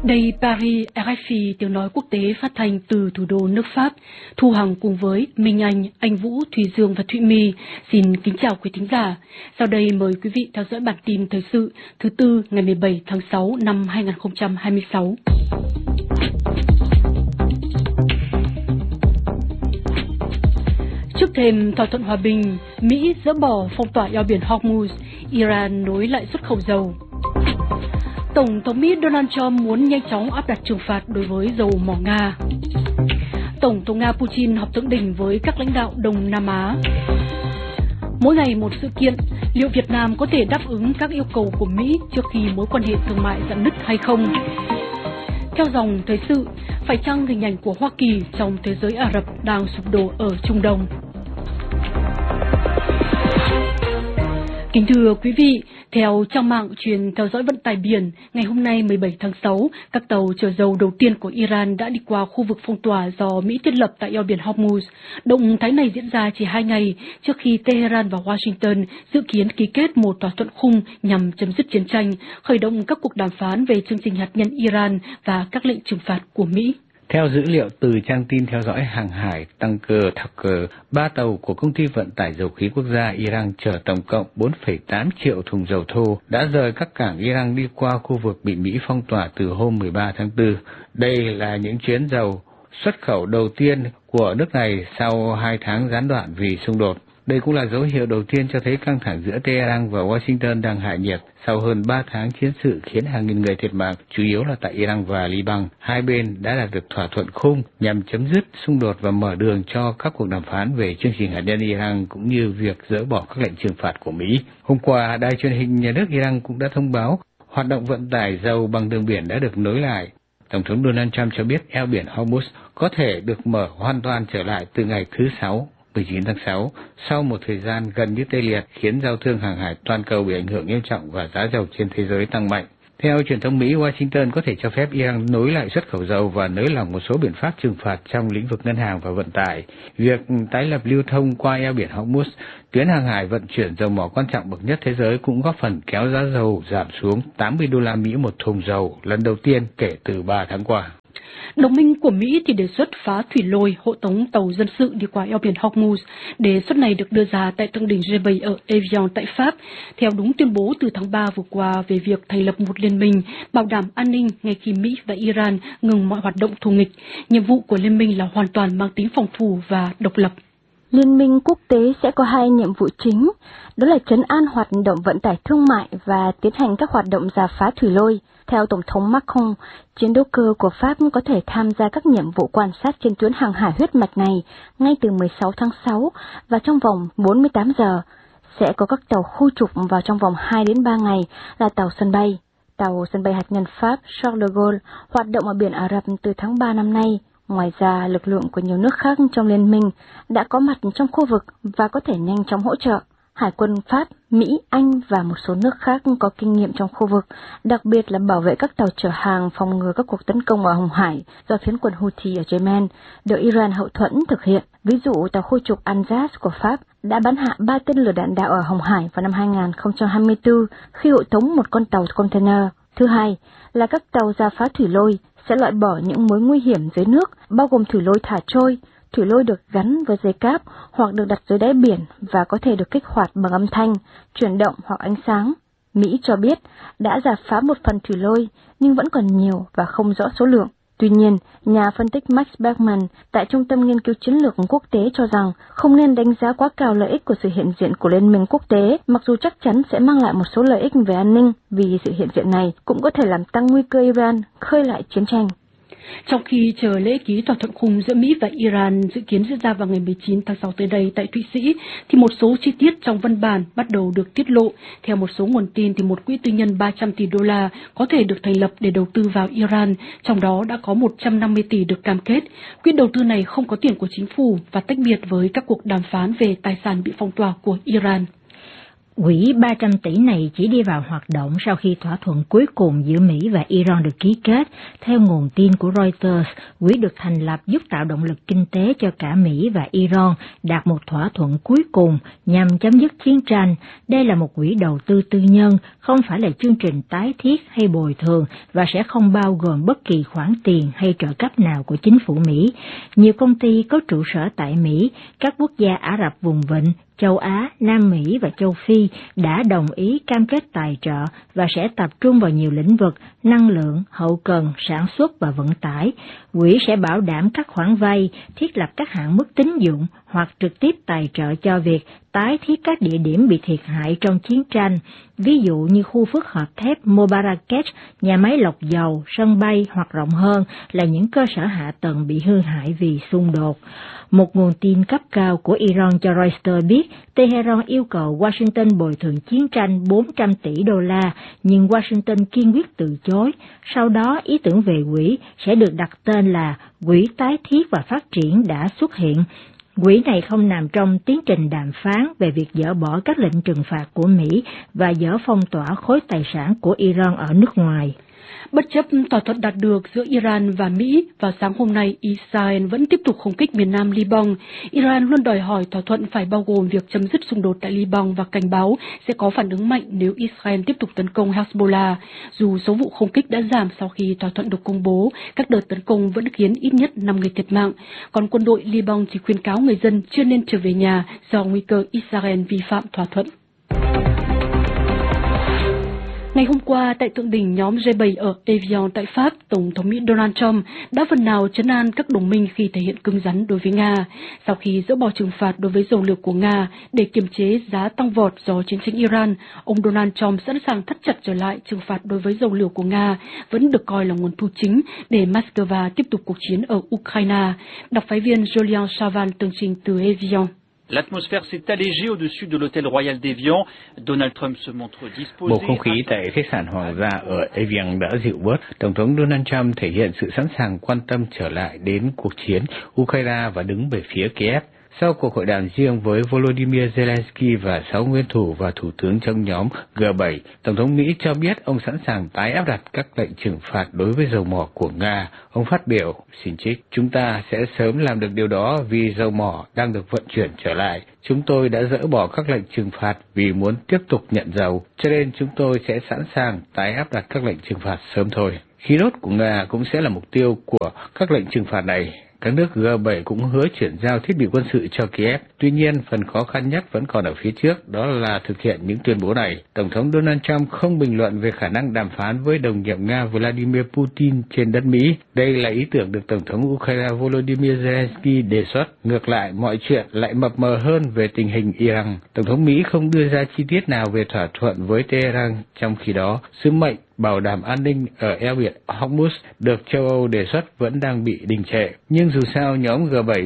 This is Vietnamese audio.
Đây Paris, RFI, tiếng nói quốc tế phát thanh từ thủ đô nước Pháp. Thu Hằng cùng với Minh Anh Vũ, Thùy Dương và Thụy My xin kính chào quý thính giả. Sau đây mời quý vị theo dõi bản tin thời sự thứ Tư ngày 17 tháng 6 năm 2026. Trước thềm thỏa thuận hòa bình, Mỹ dỡ bỏ phong tỏa eo biển Hormuz, Iran nối lại xuất khẩu dầu. Tổng thống Mỹ Donald Trump muốn nhanh chóng áp đặt trừng phạt đối với dầu mỏ Nga. Tổng thống Nga Putin họp thượng đỉnh với các lãnh đạo Đông Nam Á. Mỗi ngày một sự kiện, liệu Việt Nam có thể đáp ứng các yêu cầu của Mỹ trước khi mối quan hệ thương mại rạn nứt hay không? Theo dòng thời sự, phải chăng hình ảnh của Hoa Kỳ trong thế giới Ả Rập đang sụp đổ ở Trung Đông? Kính thưa quý vị, theo trang mạng truyền theo dõi vận tải biển, ngày hôm nay 17 tháng 6, các tàu chở dầu đầu tiên của Iran đã đi qua khu vực phong tỏa do Mỹ thiết lập tại eo biển Hormuz. Động thái này diễn ra chỉ 2 ngày trước khi Tehran và Washington dự kiến ký kết một thỏa thuận khung nhằm chấm dứt chiến tranh, khởi động các cuộc đàm phán về chương trình hạt nhân Iran và các lệnh trừng phạt của Mỹ. Theo dữ liệu từ trang tin theo dõi hàng hải Tanker Tracker, 3 tàu của công ty vận tải dầu khí quốc gia Iran chở tổng cộng 4,8 triệu thùng dầu thô đã rời các cảng Iran đi qua khu vực bị Mỹ phong tỏa từ hôm 13 tháng 4. Đây là những chuyến dầu xuất khẩu đầu tiên của nước này sau 2 tháng gián đoạn vì xung đột. Đây cũng là dấu hiệu đầu tiên cho thấy căng thẳng giữa Tehran và Washington đang hạ nhiệt sau hơn 3 tháng chiến sự khiến hàng nghìn người thiệt mạng, chủ yếu là tại Iran và Liban. Hai bên đã đạt được thỏa thuận khung nhằm chấm dứt xung đột và mở đường cho các cuộc đàm phán về chương trình hạt nhân Iran cũng như việc dỡ bỏ các lệnh trừng phạt của Mỹ. Hôm qua, đài truyền hình nhà nước Iran cũng đã thông báo hoạt động vận tải dầu bằng đường biển đã được nối lại. Tổng thống Donald Trump cho biết eo biển Hormuz có thể được mở hoàn toàn trở lại từ ngày thứ Sáu, 19 tháng 6, sau một thời gian gần như tê liệt khiến giao thương hàng hải toàn cầu bị ảnh hưởng nghiêm trọng và giá dầu trên thế giới tăng mạnh. Theo truyền thông Mỹ, Washington có thể cho phép Iran nối lại xuất khẩu dầu và nới lỏng một số biện pháp trừng phạt trong lĩnh vực ngân hàng và vận tải. Việc tái lập lưu thông qua eo biển Hormuz, tuyến hàng hải vận chuyển dầu mỏ quan trọng bậc nhất thế giới, cũng góp phần kéo giá dầu giảm xuống 80 đô la Mỹ một thùng dầu lần đầu tiên kể từ 3 tháng qua. Đồng minh của Mỹ thì đề xuất phá thủy lôi hộ tống tàu dân sự đi qua eo biển Hormuz. Đề xuất này được đưa ra tại thượng đỉnh G7 ở Evian tại Pháp, theo đúng tuyên bố từ tháng 3 vừa qua về việc thành lập một liên minh bảo đảm an ninh ngay khi Mỹ và Iran ngừng mọi hoạt động thù nghịch. Nhiệm vụ của liên minh là hoàn toàn mang tính phòng thủ và độc lập. Liên minh quốc tế sẽ có 2 nhiệm vụ chính, đó là trấn an hoạt động vận tải thương mại và tiến hành các hoạt động rà phá thủy lôi. Theo Tổng thống Macron, chiến đấu cơ của Pháp có thể tham gia các nhiệm vụ quan sát trên tuyến hàng hải huyết mạch này ngay từ 16 tháng 6 và trong vòng 48 giờ. Sẽ có các tàu khu trục vào trong vòng 2 đến 3 ngày là tàu sân bay. Tàu sân bay hạt nhân Pháp Charles de Gaulle hoạt động ở biển Ả Rập từ tháng 3 năm nay. Ngoài ra, lực lượng của nhiều nước khác trong liên minh đã có mặt trong khu vực và có thể nhanh chóng hỗ trợ. Hải quân Pháp, Mỹ, Anh và một số nước khác có kinh nghiệm trong khu vực, đặc biệt là bảo vệ các tàu chở hàng phòng ngừa các cuộc tấn công ở Hồng Hải do phiến quân Houthi ở Yemen, được Iran hậu thuẫn thực hiện. Ví dụ, tàu khu trục Anjas của Pháp đã bắn hạ 3 tên lửa đạn đạo ở Hồng Hải vào năm 2024 khi hộ tống một con tàu container. Thứ hai là các tàu rà phá thủy lôi sẽ loại bỏ những mối nguy hiểm dưới nước, bao gồm thủy lôi thả trôi. Thủy lôi được gắn với dây cáp hoặc được đặt dưới đáy biển và có thể được kích hoạt bằng âm thanh, chuyển động hoặc ánh sáng. Mỹ cho biết đã rà phá một phần thủy lôi nhưng vẫn còn nhiều và không rõ số lượng. Tuy nhiên, nhà phân tích Max Bergman tại Trung tâm Nghiên cứu Chiến lược Quốc tế cho rằng không nên đánh giá quá cao lợi ích của sự hiện diện của Liên minh quốc tế, mặc dù chắc chắn sẽ mang lại một số lợi ích về an ninh, vì sự hiện diện này cũng có thể làm tăng nguy cơ Iran khơi lại chiến tranh. Trong khi chờ lễ ký thỏa thuận khung giữa Mỹ và Iran dự kiến diễn ra vào ngày 19 tháng 6 tới đây tại Thụy Sĩ, thì một số chi tiết trong văn bản bắt đầu được tiết lộ. Theo một số nguồn tin, thì một quỹ tư nhân 300 tỷ đô la có thể được thành lập để đầu tư vào Iran, trong đó đã có 150 tỷ được cam kết. Quỹ đầu tư này không có tiền của chính phủ và tách biệt với các cuộc đàm phán về tài sản bị phong tỏa của Iran. Quỹ 300 tỷ này chỉ đi vào hoạt động sau khi thỏa thuận cuối cùng giữa Mỹ và Iran được ký kết. Theo nguồn tin của Reuters, quỹ được thành lập giúp tạo động lực kinh tế cho cả Mỹ và Iran đạt một thỏa thuận cuối cùng nhằm chấm dứt chiến tranh. Đây là một quỹ đầu tư tư nhân, không phải là chương trình tái thiết hay bồi thường và sẽ không bao gồm bất kỳ khoản tiền hay trợ cấp nào của chính phủ Mỹ. Nhiều công ty có trụ sở tại Mỹ, các quốc gia Ả Rập Vùng Vịnh, châu Á, Nam Mỹ và châu Phi đã đồng ý cam kết tài trợ và sẽ tập trung vào nhiều lĩnh vực năng lượng, hậu cần, sản xuất và vận tải. Quỹ sẽ bảo đảm các khoản vay, thiết lập các hạn mức tín dụng hoặc trực tiếp tài trợ cho việc tái thiết các địa điểm bị thiệt hại trong chiến tranh, ví dụ như khu phức hợp thép Mobarakech, nhà máy lọc dầu, sân bay hoặc rộng hơn là những cơ sở hạ tầng bị hư hại vì xung đột. Một nguồn tin cấp cao của Iran cho Reuters biết Tehran yêu cầu Washington bồi thường chiến tranh 400 tỷ đô la, nhưng Washington kiên quyết từ chối. Sau đó, ý tưởng về quỹ sẽ được đặt tên là Quỹ Tái thiết và Phát triển đã xuất hiện. Quỹ này không nằm trong tiến trình đàm phán về việc dỡ bỏ các lệnh trừng phạt của Mỹ và dỡ phong tỏa khối tài sản của Iran ở nước ngoài. Bất chấp thỏa thuận đạt được giữa Iran và Mỹ, vào sáng hôm nay Israel vẫn tiếp tục không kích miền nam Liban. Iran luôn đòi hỏi thỏa thuận phải bao gồm việc chấm dứt xung đột tại Liban và cảnh báo sẽ có phản ứng mạnh nếu Israel tiếp tục tấn công Hezbollah. Dù số vụ không kích đã giảm sau khi thỏa thuận được công bố, các đợt tấn công vẫn khiến ít nhất 5 người thiệt mạng. Còn quân đội Liban chỉ khuyên cáo người dân chưa nên trở về nhà do nguy cơ Israel vi phạm thỏa thuận. Ngày hôm qua, tại thượng đỉnh nhóm G7 ở Evian tại Pháp, Tổng thống Mỹ Donald Trump đã phần nào trấn an các đồng minh khi thể hiện cứng rắn đối với Nga. Sau khi dỡ bỏ trừng phạt đối với dầu lửa của Nga để kiềm chế giá tăng vọt do chiến tranh Iran, ông Donald Trump sẵn sàng thắt chặt trở lại trừng phạt đối với dầu lửa của Nga, vẫn được coi là nguồn thu chính để Moscow tiếp tục cuộc chiến ở Ukraine. Đặc phái viên Julian Chavan tường trình từ Evian. L'atmosphère s'est allégée au-dessus de l'hôtel Royal d'Evian. Donald Trump se montre disposé. Bầu không khí tại khách sạn Hoàng gia ở Evian đã dịu bớt. Tổng thống Donald Trump thể hiện sự sẵn sàng quan tâm trở lại đến cuộc chiến Ukraine và đứng về phía Kiev. Sau cuộc hội đàm riêng với Volodymyr Zelensky và 6 nguyên thủ và thủ tướng trong nhóm G7, Tổng thống Mỹ cho biết ông sẵn sàng tái áp đặt các lệnh trừng phạt đối với dầu mỏ của Nga. Ông phát biểu, xin trích, chúng ta sẽ sớm làm được điều đó vì dầu mỏ đang được vận chuyển trở lại. Chúng tôi đã dỡ bỏ các lệnh trừng phạt vì muốn tiếp tục nhận dầu, cho nên chúng tôi sẽ sẵn sàng tái áp đặt các lệnh trừng phạt sớm thôi. Khí đốt của Nga cũng sẽ là mục tiêu của các lệnh trừng phạt này. Các nước G7 cũng hứa chuyển giao thiết bị quân sự cho Kiev. Tuy nhiên, phần khó khăn nhất vẫn còn ở phía trước, đó là thực hiện những tuyên bố này. Tổng thống Donald Trump không bình luận về khả năng đàm phán với đồng nghiệp Nga Vladimir Putin trên đất Mỹ. Đây là ý tưởng được Tổng thống Ukraine Volodymyr Zelensky đề xuất. Ngược lại, mọi chuyện lại mập mờ hơn về tình hình Iran. Tổng thống Mỹ không đưa ra chi tiết nào về thỏa thuận với Tehran. Trong khi đó, sứ mệnh bảo đảm an ninh ở eo biển Hormuz được châu Âu đề xuất vẫn đang bị đình trệ. Nhưng dù sao, nhóm G7